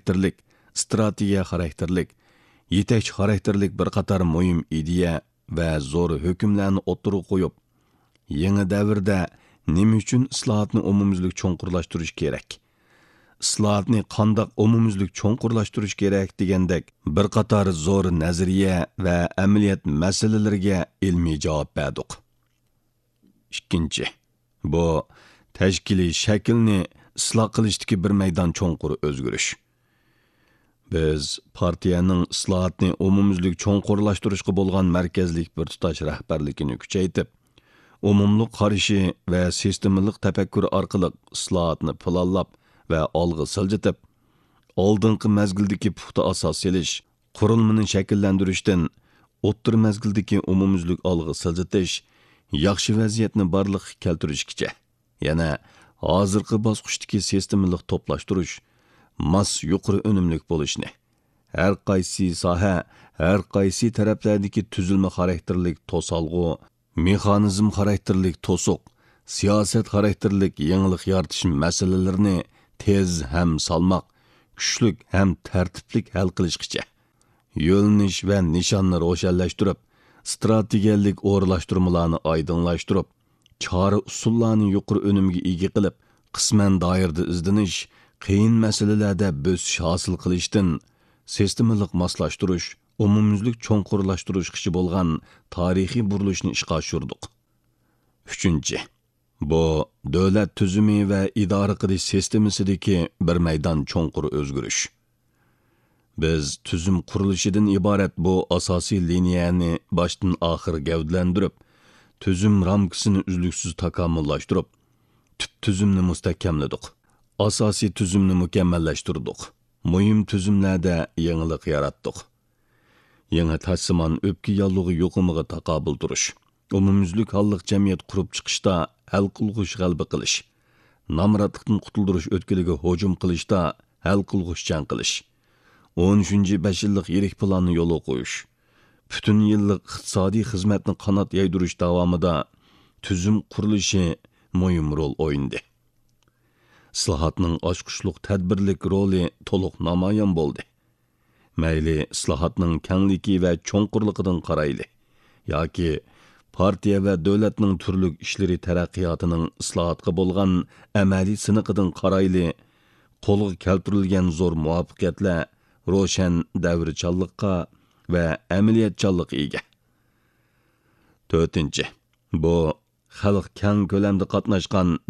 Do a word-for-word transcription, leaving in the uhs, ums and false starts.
xarakterlik, strategiya xarakterlik, yetakchi xarakterlik bir qator muhim ideya va zo'r hukmlarni o'ttirib qo'yib, yangi davrda nima uchun islohotni umumyuzlik cho'nqurlashtirish kerak? Islohotni qandoq umumyuzlik cho'nqurlashtirish kerak degandek bir qator zo'r nazariya va amaliyot masalalariga ilmiy javob berdik. Ikkinchi, bu tashkiliy shaklni isloh qilishdagi bir maydon cho'nqur o'zgarish. Biz partiyaning islohotni umumyuzlik cho'nqurlashtirishga bo'lgan markazlik bir tutash rahbarligini kuchaytirib, umumli qarashi va sistemalik tafakkur orqali islohotni planlab va olg'a siljitib, oldingi mazgildagi puxta asos solish, qurilmani shakllantirishdan o'ttir mazgildagi umumyuzlik olg'a siljitish, yaxshi vaziyatni barliqqa keltirishgacha, yana hozirgi bosqichdagi sistemalik to'plashtirish, mas yuqori unumlik bo'lishni, har qaysi soha, har qaysi taraflardagi tuzilma xarakterlik to'salg'u, mexanizm xarakterlik to'siq, siyosat xarakterlik yangilik yaratish masalalarini tez ham salmoq, kuchlik ham tartiblik hal qilishgacha, yo'lnish va nishonni ro'shanlashtirib, strategiyalik o'rlashtirmalarni oydinlashtirib, chora usullarni yuqori unumga ega qilib, qisman doirada izdinish, qiyin masalalarda bo'sish hosil qilishdan sistemalik moslashtirish, umumyuzlik cho'nqurlashtirishchi bo'lgan tarixiy burilishni ishga oshirdik. Uchinchi, bu davlat tuzumi va idora qilish sistemasidagi bir maydon cho'nqur o'zgarish. Biz tuzum qurilishidan iborat bu asosiy liniyani boshdan oxir gavdalantirib, tuzum ramkasini uzluksiz takomillashtirib, tub tuzumni mustahkamladik. Asosiy tuzumni mukammallashtirdik. Muhim tuzumlarda yangilik yaratdik. Yangi tassimon o'pki yollig'i yo'qimiga taqobil turish, umumyuzlik holliq jamiyat qurib chiqishda hal qilg'ish g'alba qilish, nomrodlikdan qutuldirish o'tkiliga hujum qilishda hal qilg'ish jang qilish, o'n uchinchi besh yillik yirik planni yo'lga qo'yish, butun yillik iqtisodiy xizmatni qanot yaydirish davomida tuzum qurilishi muhim rol o'ynadi. Islohotning ochqishliq tadbirlik roli to'liq namoyon bo'ldi. Mayli islohotning kengligi va cho'nqurligidan qarayli, yoki partiya va davlatning turli ishlari taraqqiyotining islohotga bo'lgan amaliy siniqidan qarayli, qo'lga keltirilgan zo'r muvaffaqiyatlar ro'shan davrichanlikqa va amaliyotchanlikqa ega. To'rtinchi, bu xalq keng ko'lamda qatnashgan